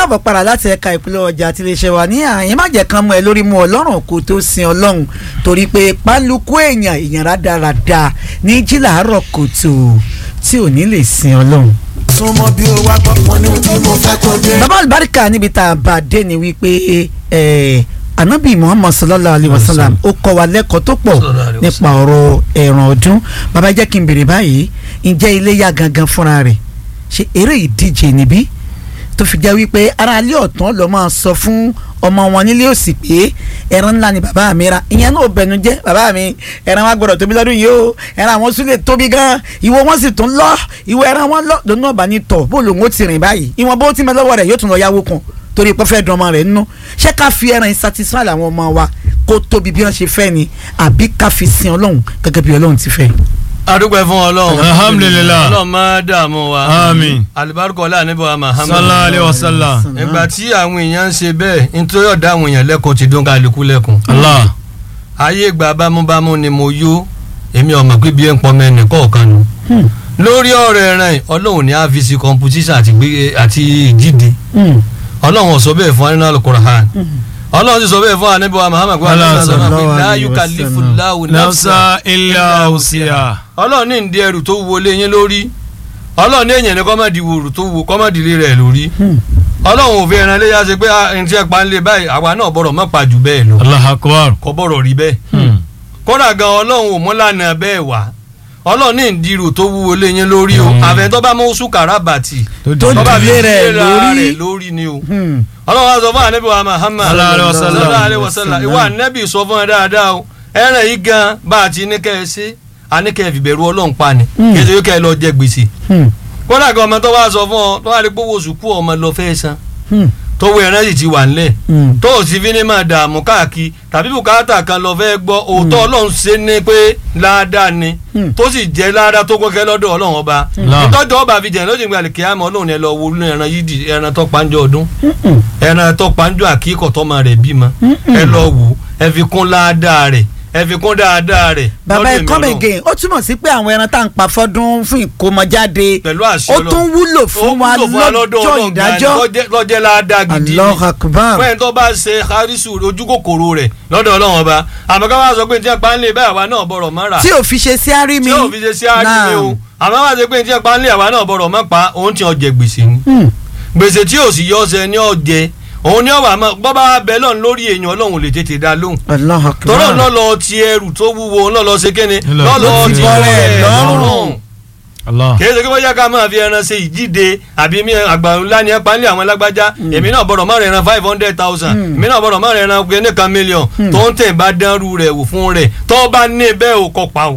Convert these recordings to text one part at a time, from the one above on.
káàbọ̀ padà láti ẹ̀ka ìpínlẹ̀ ọjà àti iléeṣẹ́ wa ní àyìn má jẹ́ kan mọ́ ẹ lórí mu ọlọ́run kó tó sin ọlọ́run torí pé pálukú èèyàn rádaràda ní jí làárọ̀ kùtù tí ò ní lè sin ọlọ́run. súnmọ́ bí ó wá gbọ́ wọn ní tí mo fẹ́ kó dé. bàbá àlùbáríkà níbi tá a bá dé ni wípé anabi muhammad sallallahu alayhi wa sallam ó kọ́ wa lẹ́kọ̀ọ́ tó pọ̀ nípa ọ̀rọ̀ ẹ̀ràn ọdún bàbá jẹ́ kí n béèrè báyìí ǹjẹ́ iléyá gangan fúnra rẹ̀ ṣe eré ìdíje níbí tó fi jẹ́ wípé ara ilé ọ̀tún lọ́ máa sọ fún ọmọ wọn nílé òsì pé ẹran ńlá ni bàbá mi ra ìyẹn náà bẹnu jẹ́ bàbá mi ẹran wa gbọ́dọ̀ tóbi lọ́dún yìí o ẹran àwọn sùn lè tóbi gan ìwọ wọn sì tún lọ ìwọ ẹran wọn lọ lọ́nà ọ̀bà ní tọ̀ bó lòun ó ti rìn báyìí ìwọ̀n bó ti mẹ lọ́wọ́ rẹ̀ yóò tún lọ yáwó kan torí pé fẹ́ dán ọmọ rẹ̀ nínú ṣé ká fi ẹran ìsatisfy àwọn ọmọ wa kó tóbi bí wọ́n ṣe fẹ́ ni àbí ká fi sin ọlọ́run gẹ́gẹ́ bí ọlọ́run ti fẹ́. adúpẹ́ fún ọlọ́run alhamdulilayi ọlọ́run máa dààmú wa àmín alibarika ọlá ànábì wa Muhammad sallallahu alayhi wa sallam. ìgbà tí àwọn èèyàn ń ṣe bẹ́ẹ̀ nítorí ọ̀dà àwọn èèyàn lẹ́kùn ti dún kálukú lẹ́kùn. Allah ayé ìgbà bámúbámú ni mo yó èmi ọmọ pé bí ẹ ń pọn mẹ́rin kọ̀ọ̀kan nu lórí ọ̀rọ̀ ẹ̀ràn ọlọ́run ní àfíìsì competition àti ìjíde ọlọ́run sọ bẹ́ẹ̀ fún anínú Al-Qur'an ọlọ́run ti sọ bẹ́ẹ̀ fún ànábì wa Muhammad la yukallifullahu nafsa illa wusiha. ọlọ́run ní ìdí ẹrù tó wọlé yín lórí ọlọ́run ní èyàn ní kọ́mọ̀dì wòrù tó wù kọ́mọ̀dì rẹ̀ lórí ọlọ́run ò fi ẹran léyà ṣe pé ẹni tí ẹ pa ń lé báyìí àwa náà bọ̀rọ̀ mọ́ pa jù bẹ́ẹ̀ lọ Allahu akbar. kọ́ bọ̀rọ̀ rí bẹ́ẹ̀ kódà gan ọlọ́run ò mọ́lànà bẹ́ẹ̀ wá ọlọ́run ní ìdí ẹrù tó wúwo lé yín lórí o àfẹ́ tó bá mú sùkàrà bàtì tó bá fi dìlé lé rẹ̀ lórí ni o ọlọ́run wa sọ fún ànábì wa Muhammad sallallahu alaihi wasallam ìwà ànábì sọ fún ẹ dáadáa o ẹran yìí gan bá a ti ní kẹ́ ẹ ṣe àníkẹ́ ìfìbẹ̀rù ọlọ́run pa ni kí ẹ ṣe kẹ́ ẹ lọ jẹ gbèsè kódà gan ọmọ tó wá sọ fún ọ tó wá rí gbówó sùkú ọmọ lọ fẹ́ san tó wọ ẹran sì ti wà nílẹ̀ tó o sì fi ní máa dààmú káàkiri tàbí bùkátà kan lọ fẹ́ gbọ́ òótọ́ ọlọ́run ṣe ní pé láàdá ni tó sì jẹ́ láàdá tó kọ́kẹ́ lọ́dọ̀ ọlọ́run ọba ìtọ́jú ọba fi jẹ́ lóṣù ìgbàlè kíámọ̀ ọlọ́run ẹ lọ wo ẹran yídì ẹran tó panjọ ọdún ẹran tó panjọ àkíkọ̀ tọ́mọ rẹ̀ bímọ ẹ lọ wò ẹ fi kún láàdá rẹ̀ ẹ fi kún dáadáa rẹ̀. bàbá ẹ come again ó túmọ̀ sí pé àwọn ẹran tá à ń pa fọ́dún fún ìkómọjáde ó tún wúlò fún wa lọ́jọ́ ìdájọ́ lọ́jẹ́ ládàá gidi ni Allahu Akbar. fún ẹni tó bá ṣe harisu ojú kòkòrò rẹ̀ lọ́dọ̀ ọlọ́run ọba àmọ́ ká wá sọ pé ní tí wọ́n pa ń lé báyìí àwa náà bọ̀rọ̀ mọ́ rà tí ò fi ṣe sí àrí mi tí ò fi ṣe sí àrí mi o àmọ́ wá sọ pé ní tí wọ́n pa ń lé àwa náà bọ̀rọ̀ mọ́ pa òun ti ọ̀jẹ̀ gbèsè ni gbèsè tí ò sì yọ ọsẹ ní ọ̀jẹ̀ òun ní ọwà mọ bọ́bá abẹ lọ́n lórí èèyàn ọlọ́run lè tètè dá lóhùn tọ́lọ́ náà lọ ti ẹrù tó wúwo náà lọ ṣe kéne náà lọ ti bọ́rẹ̀ lọ́rùn kì í ṣe kí wọ́n yá ká máa fi ẹran ṣe ìjíde àbí mi àgbà ńlá ni ẹ pa nílé àwọn lágbájá èmi náà bọ̀rọ̀ mọ́ rẹ̀ ẹran 500,000 èmi náà bọ̀rọ̀ mọ́ rẹ̀ ẹran nìkan mílíọ̀n tó ń tẹ̀ bá dánrú rẹ̀ wò fún rẹ̀ tó bá ní bẹ́ẹ̀ ò kọ́ pa o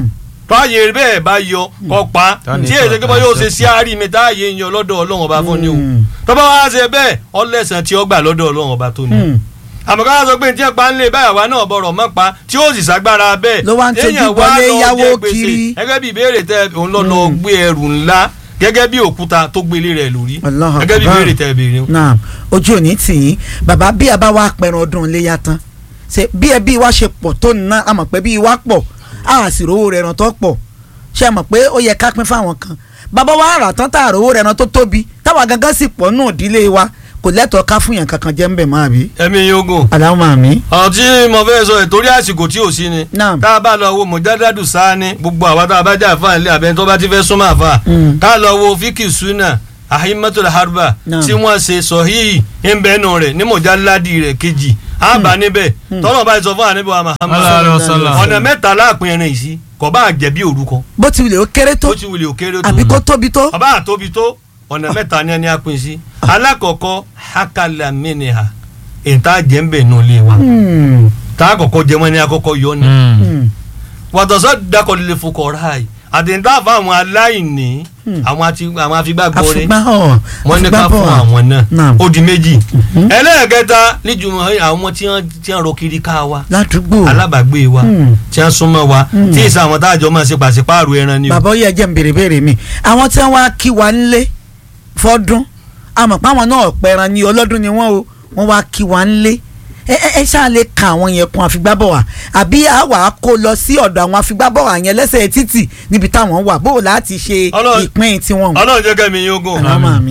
táyé bẹ́ẹ̀ bá yọ kọ́ pa tí èsì kí wọ́n yóò ṣe sí àárí mi táyé yan lọ́dọ̀ ọlọ́run ọba fún ni o tọ́ba wá ṣe bẹ́ẹ̀ ọlẹ́sàn tí ó gbà lọ́dọ̀ ọlọ́run ọba tó ní. àmọ́ ká sọ pé tí ẹ pa ń lé báyà wá náà bọ̀rọ̀ mọ́ pa tí ó sì ṣàgbára bẹ́ẹ̀ ló wá ń tójú wọlé yáwó kiri. gẹ́gẹ́ bí ìbéèrè tẹ òun lọ lọ gbé ẹrù ńlá gẹ́gẹ́ bí òkúta tó gbélé rẹ̀ lórí gẹ́gẹ́ bí ìbéèrè tẹ béèrè. ojú ò ní tì yín bàbá bí a bá wá pẹran ọdún iléyá tán bí ẹbí wa ṣe pọ̀ tó ná àmọ̀ pé bí wa pọ̀ a sì rówó rẹ̀ ràn tó pọ̀ ṣe mọ̀ pé ó yẹ ká pín fáwọn kan bàbá wa rà tán tá àròwó rẹ̀ ràn tó tóbi táwa gangan sì pọ̀ nù ìdílé wa kò lẹ́tọ̀ọ́ ká fún yàn kankan jẹ́ ń bẹ̀ máa bí. ẹ̀mí yogun. aláwọ̀ máa mi. ọ̀rọ̀ tí mo fẹ́ sọ ẹ̀ torí àsìkò tí ò sí ni. tá a bá lọ wo mujadadu sáni gbogbo àwa tá a bá jà fún àlẹ́ àbẹ́ni tó bá ti fẹ́ súnmọ́ àfa. tá a lọ wo fíkì suna ahimatul harba tí wọ́n ṣe sọ̀híì ìbẹ́nu rẹ̀ ní mujalladi rẹ̀ kejì àbá níbẹ̀ tọ́lọ̀ bá sọ fún àníbọ̀ Muhammad ọ̀nà mẹ́ta láàpin ẹran yìí sí kò bá jẹ̀bi orúkọ. bó ti wulẹ̀ ó kéré tó àbí kó tóbi tó. ọba àtóbi tó ọ̀nà mẹ́ta ni ẹni apin sí. alákọ̀ọ́kọ́ hakala miniha ìta jẹ́ńbẹ̀ nù lé wa tá a kọ́kọ́ jẹ́ wọ́n ní akọ́kọ́ yọ ni. wàtọ̀sọ́ dakọ̀ lè fọkọ̀ ra yìí àtẹ̀ntà fún àwọn aláìní àwọn afigbágbọ́ rẹ̀ wọ́n ní ká fún àwọn náà ó di méjì. ẹlẹ́ẹ̀kẹta níjùmọ̀ àwọn tí wọ́n rọ kiri ká wa ládùúgbò alábàágbé wa tí wọ́n súnmọ́ wa tí ìsà àwọn táàjọ máa ṣe pàṣípààrọ̀ ẹran ni. bàbá yẹ jẹ́ n béèrè mi àwọn tí wọ́n wá kí wa ńlé fọ́dún àmọ́ páwọn náà pẹran ní ọlọ́dún ni wọ́n wá kí wa ńlé ẹ ṣáà lè ka àwọn yẹn kun àfigbábọ̀ wá àbí àwa kó lọ sí ọ̀dọ̀ àwọn àfigbábọ̀ wá yẹn lẹ́sẹ̀ títì níbi táwọn wà bó láti ṣe ìpín tiwọn. Ọlọ́run jẹ́ kẹ́mi yín ogún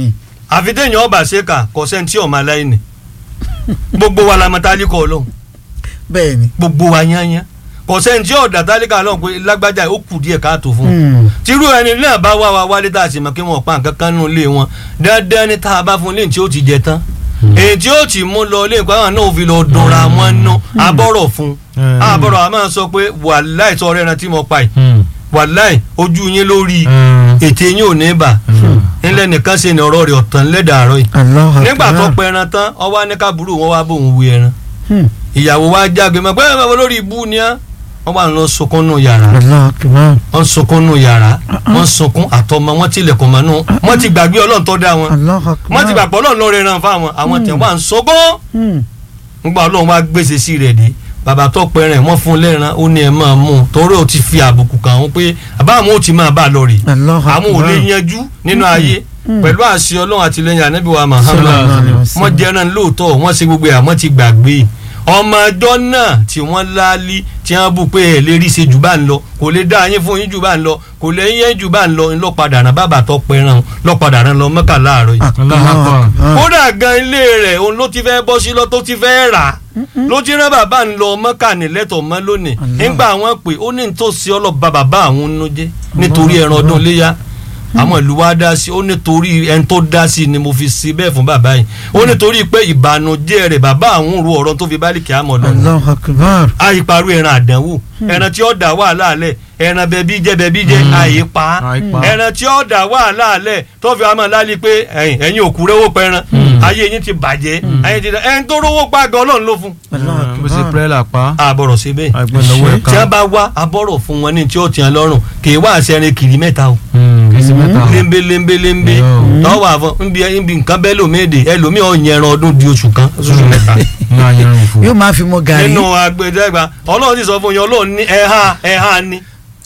àfi téèyàn ọba ṣèkà kò sẹ́ni tí ọmọ aláìní gbogbo wa la mọ tálíkà Ọlọ́run bẹ́ẹ̀ni gbogbo wa yányán kò sẹ́ni tí ọ̀dà tálíkà Ọlọ́run pé lágbájá ó kù díẹ̀ káàtó fún un tírú ẹni náà bá wá wálé tá a sì mọ̀ kí wọ́n pa nǹkan kan nínú ilé wọn dandan ni tá a bá fún lẹ́yìn tí ó ti jẹ tán èyí tí ó ti mú lọ lẹ́yìn pàápàá náà fi lọ dunra wọn ná abọ́rọ̀ fún abọ́rọ̀ a máa sọ pé wàláì sọ ọ̀rẹ́ ẹran tí mo pa yìí wàláì ojú yín lórí ètè yín ò ní bà nílẹ̀ nìkan ṣe ní ọ̀rọ̀ rẹ̀ ọ̀tàn lẹ́dàárọ̀ yìí nígbà tó pẹ ẹran tán ọwọ́ ní kábúrò wọn wá bóun wú ẹran ìyàwó wa jágbe mọ́ pé ẹ lórí ibú ni á wọ́n bá ń lọ sunkún nù yàrá wọ́n sunkún nù yàrá wọ́n sunkún àtọmọ wọ́n tilẹ̀kùn mọ́nú wọ́n ti gbàgbé Ọlọ́run tó dá wọn wọ́n ti gbàgbọ́ Ọlọ́run lóore ran fáwọn àwọn tẹ̀ wọ́n à ń sunkún nígbà Ọlọ́run wá gbèsè sí rẹ̀ dé bàbá tó pẹ̀rẹ̀ wọ́n fún lẹ́ran ó ní ẹ̀ máa mú un torí ó ti fi àbùkù kàn wọ́n pé àbáwọn ò ti máa bá a lọ rè àwọn ò lè yanjú nínú ayé pẹ̀lú àṣẹ Ọlọ́run àtìlẹ́yìn Ànábì wa Muhammad wọ́n jẹran lóòótọ́ wọ́n ṣe gbogbo àmọ́ ti gbàgbé ọmọ ọjọ́ náà tí wọ́n láálí tí wọ́n bù pé ẹ̀ lè rí ṣe jù bá ń lọ kò lè dá yín fún yín jù bá ń lọ kò lè yín jù bá ń lọ ńlọ́padà rán bàbá tó pẹran lọ́padà rán lọ Mẹ́kà láàárọ̀ yìí. kódà gan ilé rẹ̀ òun ló ti fẹ́ bọ́ sí lọ tó ti fẹ́ rà ló ti rán bàbá ń lọ Mẹ́kà nílẹ̀tọ̀ mọ́ lónìí nígbà wọn pé ó ní nítòsí ọlọ́ba bàbá àwọn nínú jẹ́ nítorí ẹran ọdún léyà àwọn ìlú wa dá sí ó nítorí ẹni tó dá sí ni mo fi sí bẹ́ẹ̀ fún bàbá yìí ó nítorí pé ìbànújẹ́ rẹ̀ bàbá àwọn ru ọ̀rọ̀ tó fi bá lìkì àmọ́ lọ. Allahu Akbar. àyíparú ẹran àdánwò ẹran tí ó dá wàhálà alẹ̀ ẹran bẹbí jẹ àyípa ẹran tí ó dá wàhálà alẹ̀ tó fi àmọ́ lálẹ́ pé ẹ̀yin òkú rẹ́wọ́ pẹran ayé yín ti bàjẹ́ ẹni tó rówó pa gan Ọlọ́run ló fún. bó ṣe pẹ́ẹ́lá pa. àbọ̀rọ̀ sí bẹ́ẹ̀ tí wọ́n bá wá abọ́rọ̀ fún wọn ní tí ó tiẹ̀ lọ́rùn kì í wá àṣẹrin kiri mẹ́ta o lembe tọ́wọ́ àfọ nbí nǹkan bẹ́ẹ̀ lómèdè ẹlòmíì ọ̀yẹ̀ràn ọdún di oṣù kan oṣù mẹ́ta. yóò máa fi mọ gàrí. nínú agbẹ̀dẹ́gba Ọlọ́run ti sọ fún yín Ọlọ́run ní ẹ̀há ni.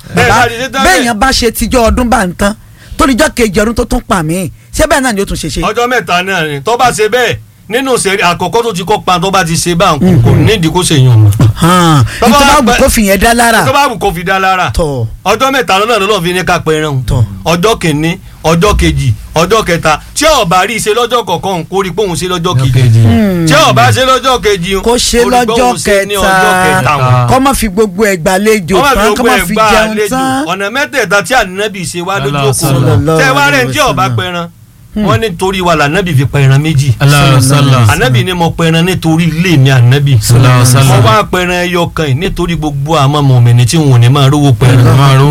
bẹ́ẹ̀ yẹn bá ṣe tijọ́ ọdún bá ń tán tó níjọ́ kejì ọdún tó tún pa mí ṣé bẹ́ẹ̀ náà ni ó tún ṣe ṣe. ọjọ́ mẹ́ta náà ni tó bá ṣe bẹ́ẹ̀ nínú sẹ́rí àkọ́kọ́ tó ti kọ́ pa tó bá ti ṣe bá ń kò nídìí kó ṣe yàn mọ́. nítorí bá wù kó fi yẹn dá lára. tó bá wù kó fi dá lára. ọjọ́ mẹ́ta lọ́nà lọ́nà fi ní ká pẹ́ ẹran ọjọ́ kìíní ọjọ́ kejì ọjọ́ kẹta tí ó bá rí ṣe lọ́jọ́ kọ̀ọ̀kan kó rí póun ṣe lọ́jọ́ kejì tí ó bá ṣe lọ́jọ́ kejì kó ṣe lọ́jọ́ kẹta kó má fi gbogbo ẹ̀ gbàlejò tán kó má fi jẹun tán. ọ̀nà mẹ́tẹ̀ẹ̀ta tí Ànábì ṣe wá lójú okòó tẹ́ wá rẹ̀ ń tí ó bá pẹran wọ́n ní torí wa lànàbì fi pẹran méjì ànàbì ni mo pẹran nítorí ilé mi ànàbì mo wá pẹran ẹyọ kan yìí nítorí gbogbo àmọ́ mọ̀mìnì tí wọn ò ní máa rówó pẹran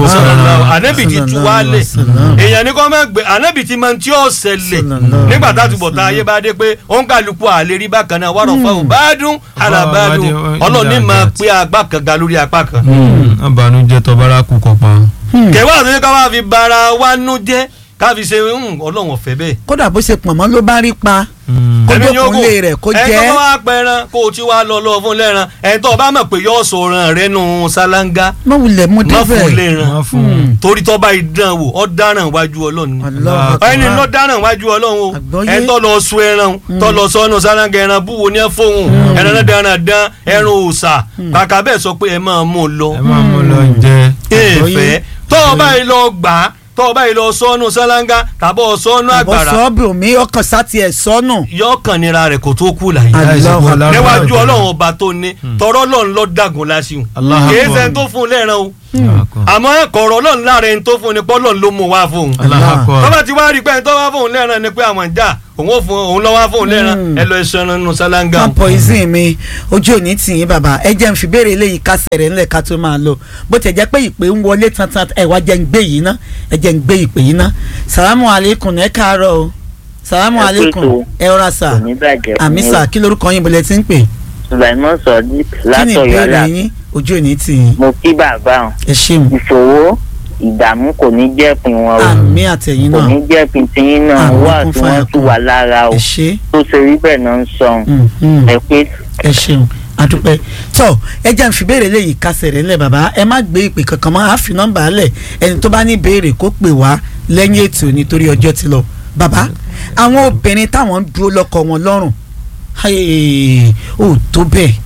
ànàbì ti tú wá lẹ̀ èèyàn ní kọ́ máa gbé ànàbì ti máa ń tí ó ṣẹlẹ̀ nígbà tá a ti bọ̀ tá ayé bá dé pé ó ń kálukú àlè rí bákan náà wàrọ̀ fáwọn bádùn alábàádùn ọlọ́ọ̀ni máa pé apá kan ga lórí apá kan. àbànújẹ́ tó bára kú kọ pa. kẹwàá àti ká wá fi bara wa nú jẹ́ káfi ṣe Ọlọ́run ọ̀fẹ́ bẹ́ẹ̀. kódà bó ṣe pọ̀nmọ́ ló bá rí pa kójó kúnlé rẹ̀ kó jẹ́. ẹ̀ tó wá pẹran kó o ti wá lọ fún lẹ́ran ẹ̀ tó bá mọ̀ pé yóò sọ̀ràn rẹ̀ nù ṣáláńgá. má wulẹ̀ mú débẹ̀ má fún lẹ́ran torí tó bá ìdán wò ọ́ dáràn wájú Ọlọ́run ni. ẹni ló dáràn wájú Ọlọ́run o ẹ̀ tó lọ sun ẹran tó lọ sọ́nù ṣáláńgá ẹran búwo ní ẹ fóun ẹran náà dáràn dán ẹran òòṣà kàkà bẹ́ẹ̀ sọ pé ẹ máa mú un lọ. ẹ máa mú un lọ jẹ. èèfẹ́ tó o bá yìí lọ gbà á tó o bá yìí lọ sọ́nù sálángá tàbọ̀ sọ́nù àgbàrá. àbọ̀ sọ́ọ̀bù mi ọkàn sátì ẹ̀ sọ́nù. yọkàn nira rẹ̀ kò tó kú láyé. níwájú Ọlọ́run ọba tó ní tọrọ Ọlọ́run lọ dàgùn lásìkò. kìí ṣe ń tó fún un lẹ́ran o. àmọ́ ẹ̀kọ́rọ̀ Ọlọ́run lára ẹni tó fún un ni pé Ọlọ́run ló mú wá fún un. tọ́ba ti wá rí pé ẹni tó wá fún un lẹ́ran ni pé àwọn ìjà òun lọ wá fún un lẹ́ran ẹ lọ ẹ̀ṣọ́ nínú sálángá. má poison mi ojú òní tì yín bàbá ẹ jẹ́ n fi béèrè eléyìí kásẹ̀ rẹ̀ ńlẹ̀ ká tó máa lọ bó ti jẹ́ pé ìpè ń wọlé tantan ẹ̀ wá jẹ́ ń gbé yìí ná ẹ jẹ́ ń gbé ìpè yìí ná salamu aleykum ẹ káàárọ̀ o salamu aleykum ẹ rọra sà àmì sà kí lorúkọ yín bọ̀lẹ̀ tí ń pè. Sulaiman Sodiq látọ̀yọ́lá ojú òní tì yín. mo kí bàbá ẹ ṣeun. ìṣòro ìdààmú kò ní jẹ́pin wọn o àmì àtẹ̀yìn náà kò ní jẹ́pin tiyín náà wà tí wọ́n tún wà lára o tó ṣe rí bẹ́ẹ̀ náà ń sọ ẹ pé. ẹ ṣeun adúpẹ́ tọ́ ẹ jẹ́ n fi béèrè léyìí kásẹ̀ rẹ̀ ńlẹ̀ bàbá ẹ má gbé ìpè kankan mọ́ àáfi nọ́mbà lẹ̀ ẹni tó bá ní béèrè kó pè wá lẹ́yìn ètò nítorí ọjọ́ ti lọ bàbá àwọn obìnrin táwọn ń dúró lọ́kọ wọn lọ́rùn ó tó bẹ́ẹ̀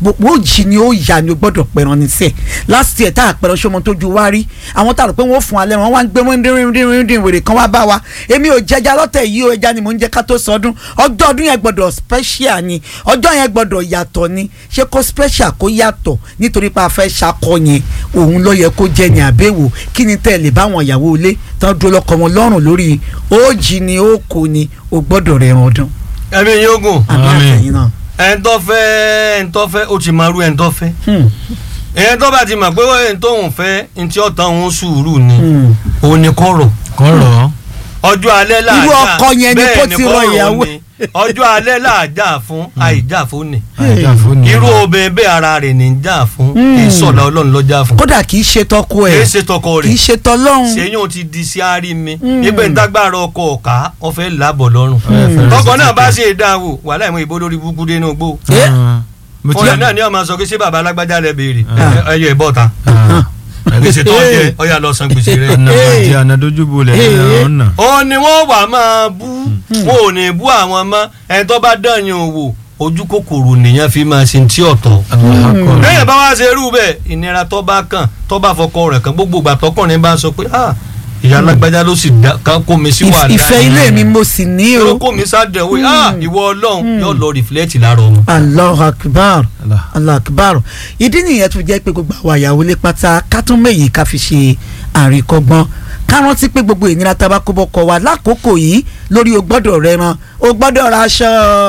ó jì ni ó yà ni ó gbọ́dọ̀ pẹ̀ràn ní sẹ́ẹ̀ last year tá a pẹ̀ràn ṣọmọ tójú wá rí àwọn tá a rò pé wọ́n fún alẹ́ wọn wá ń gbé rìndìn wèrè kan wá bá wa èmi ò jẹja lọ́tẹ̀ yìí o ẹja ni mò ń jẹ ká tó sọdún ọjọ́ ọdún yẹn gbọ́dọ̀ special ni ọjọ́ yẹn gbọ́dọ̀ yàtọ̀ ni ṣé kó special kó yàtọ̀ nítorí pé a fẹ́ ṣakọ yẹn òun ló yẹ kó jẹ ní àbẹ̀wò kí ni tẹ̀lé báwọn ìyàwó ilé tán dúró lọ́kọ wọn lọ́rùn lórí ó jì ni ó kò ni ó gbọ́dọ̀ rẹ̀ ràn ọdún. ẹ̀mí yóò gùn àmì àtẹ̀yìn náà. ẹ̀ńtọ́fẹ́ ó ti máa rú ẹ̀ńtọ́fẹ́ ẹ̀yẹn tó bá ti mọ̀ pé ẹ̀yẹn tó ń fẹ́ ntí ọ̀tá òun sùúrù ni òun ni kọ̀rọ̀ ọjọ́ alẹ́ làájà irú ọkọ yẹn ni kó ti rọ ìyàwó ọjọ́ alẹ́ làájà fún àìjà fún ni irú obìnrin bẹ́ẹ̀ ara rẹ̀ ní jà fún kì í sọ̀dọ̀ ọlọ́run lọ́jà fún. kódà kì í ṣe tọkọ ẹ̀ kì í ṣe tọkọ rẹ̀ kì í ṣe tọlọ́run. ṣéyún ti di sí àárí mi nígbà ìdágbára ọkọ ọ̀ká wọ́n fẹ́ làbọ̀ lọ́rùn tọkọ náà bá ṣe ìdáwò wàhálà ìmọ̀ ìbò lórí burúkú dénú gbó ọ̀rẹ́ náà ni ọmọ sọ pé ṣé bàbá alágbájá rẹ béèrè ẹyọ ìbọ̀ta gbèsè tó ń jẹ ọyà lọ san gbèsè rẹ. nàbàjẹ́ ànádójúbò lẹ̀ ọ̀nà. ó ní wọ́n wà máa bú wọn ò ní bú àwọn mọ́ ẹni tó bá dẹ̀yìn òwò ojú kòkòrò nìyẹn fi máa ṣe ti ọ̀tọ̀. lẹ́yìn bá wá ṣe irú bẹ́ẹ̀ ìnira tó bá kàn tó bá fọkọ rẹ̀ kan gbogbo ìgbà tọkùnrin bá sọ pé ìyá alágbájá ló sì kó mi sí wàhálà ìfẹ́ ilé mi mo sì ní o. ló kó mi sádẹ̀wé ìwọ ọlọ́run yóò lọ rìflẹ́tì lára ọmọ. Allahu Akbar Allahu Akbar ìdí nìyẹn tó jẹ́ pé gbogbo àwọn àyàwó lé pátá ká tún méyì ká fi ṣe àríkọ́gbọ́n ká rántí pé gbogbo ìnira tá a bá kó bọ́ kọ wa lákòókò yìí lórí o gbọ́dọ̀ rẹran o gbọ́dọ̀ ra aṣọ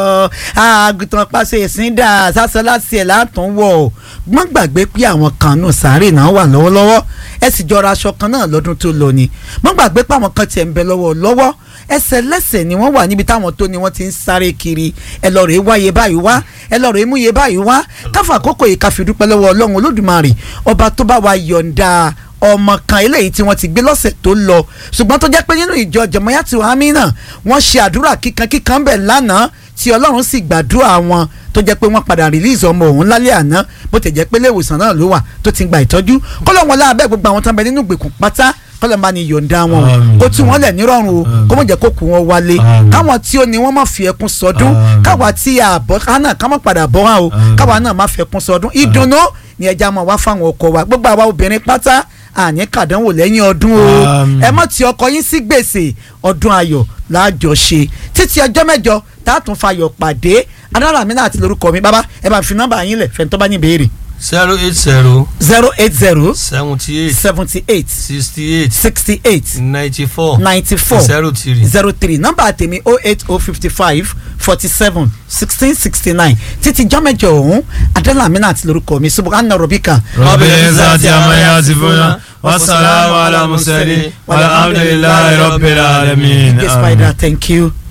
àgùntàn pàṣẹ ìsíndà sásọ láti ẹ̀ látún wọ̀ ọ́ gbọ́n gbàgbé pé àwọn kan nù sáré náà wà lọ́wọ́lọ́wọ́ ẹ sì jọra aṣọ kan náà lọ́dún tó lọ ni gbọ́n gbàgbé pé àwọn kan tiẹ̀ ń bẹ lọ́wọ́ ẹsẹ̀ lẹ́sẹ̀ ni wọ́n wà níbi táwọn tó ni wọ́n ti ń sáré kiri ẹ lọ rèé wáyé báyìí wá ẹ lọ rèé múyé báyìí wá káfà àkókò yìí ká fi dúpẹ́ lọ́wọ́ Ọlọ́run Olódùmarè ọba tó bá wa yọ̀ǹda ọmọ kan eléyìí tí wọ́n ti gbé lọ́sẹ̀ tó lọ ṣùgbọ́n tó jẹ́ pé nínú ìjọ Jamaatu Amina wọ́n ṣe àdúrà kíkan bẹ̀ lánàá tí Ọlọ́run sì gbàdúrà wọn tó jẹ́ pé wọ́n padà release ọmọ òun lálẹ́ àná bó ti jẹ́ pé ilé ìwòsàn náà ló wà tó ti ń gba ìtọ́jú kọ́lọ́ wọn láàbẹ̀ gbogbo àwọn tó ń bẹ nínú ìgbèkùn pátá kọ́lọ́ máa ní yọ̀ǹda wọn kó tú wọn lẹ̀ nírọ̀rùn o kó mọ̀ jẹ́ kó kú wọn wálé káwọn tí ó ní wọ́n má fi ẹkún sọdún káwa tí àbọ̀ kánà ká má padà bọ́ wá o káwa náà má fi ẹkún sọdún ìdùnnú ni ẹja máa wá fáwọn ọkọ wa gbogbo àwa obìnrin pátá àní kàdánwò lẹ́yìn ọdún o ẹ mọ̀ tí ọkọ yín sí gbèsè ọdún ayọ̀ láàjọṣe títí ọjọ́ mẹ́jọ tá a tún fayọ̀ pàdé Adáramínà àti lórúkọ mi bàbá ẹ bá fi nọ́mbà yín lẹ̀ fẹ́ntọ́ bá ní ìbéèrè. 080 080 78 68 68 94 94 03 nọ́mbà tèmi 08055 47 16 69 títí jọ́mẹ́jọ ọ̀hún Adáramínà àti lórúkọ mi subhana rabbika. Rabbil izzati amma yasifun wassalamu ala mursalin walhamdulillahi rabbil alamin. Spider, thank you.